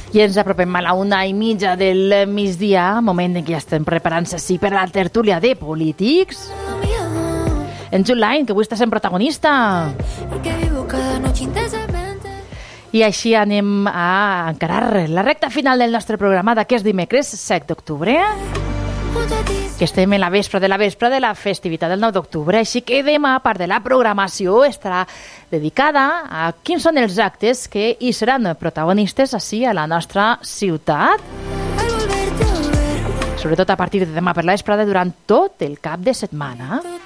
I ens apropem a la 1:30 del migdia, moment en què ja estem preparant-se per la tertúlia de polítics. En Juline, que avui està sent protagonista. I així anem a encarar la recta final del nostre programa d'aquest dimecres 7 d'octubre, que estem en la vespre de la festivitat del 9 d'octubre, així que demà part de la programació estarà dedicada a quins són els actes que hi seran protagonistes així a la nostra ciutat, sobretot a partir de demà per la vesprada durant tot el cap de setmana.